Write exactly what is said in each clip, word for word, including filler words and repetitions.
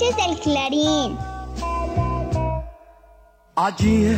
noches del Clarín. Ayer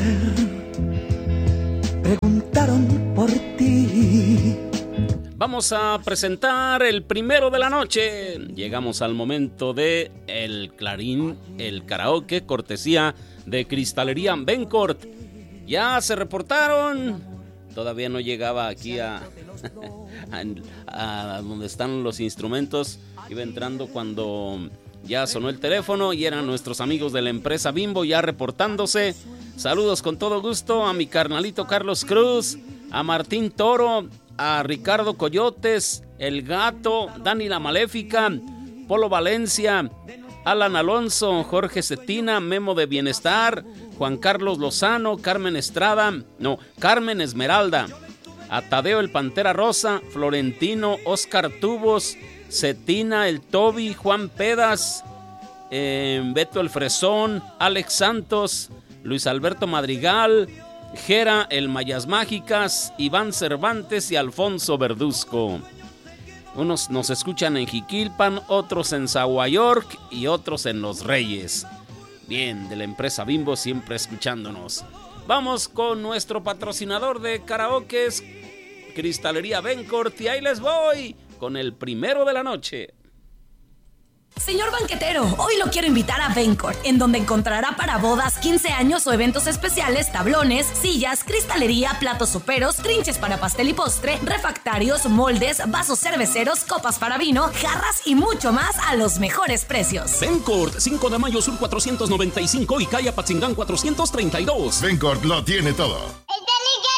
preguntaron por ti. Vamos a presentar el primero de la noche. Llegamos al momento de el Clarín, el karaoke, cortesía de Cristalería Bencourt. Ya se reportaron. Todavía no llegaba aquí a, a, a donde están los instrumentos. Iba entrando cuando ya sonó el teléfono y eran nuestros amigos de la empresa Bimbo ya reportándose. Saludos con todo gusto a mi carnalito Carlos Cruz, a Martín Toro, a Ricardo Coyotes, El Gato, Dani la Maléfica, Polo Valencia, Alan Alonso, Jorge Cetina, Memo de Bienestar, Juan Carlos Lozano, Carmen Estrada, no, Carmen Esmeralda, a Tadeo el Pantera Rosa, Florentino, Oscar Tubos, Cetina, el Toby, Juan Pedas, eh, Beto el Fresón, Alex Santos, Luis Alberto Madrigal, Jera, el Mayas Mágicas, Iván Cervantes y Alfonso Verduzco. Unos nos escuchan en Jiquilpan, otros en Zaguayork y otros en Los Reyes. Bien, de la empresa Bimbo siempre escuchándonos. Vamos con nuestro patrocinador de karaokes, Cristalería Bencourt, y ahí les voy con el primero de la noche. Señor banquetero, hoy lo quiero invitar a Bencourt, en donde encontrará para bodas, quince años o eventos especiales, tablones, sillas, cristalería, platos soperos, trinches para pastel y postre, refractarios, moldes, vasos cerveceros, copas para vino, jarras y mucho más a los mejores precios. Bencourt, cinco de mayo sur cuatrocientos noventa y cinco y calle Apatzingán cuatrocientos treinta y dos. Bencourt lo tiene todo. El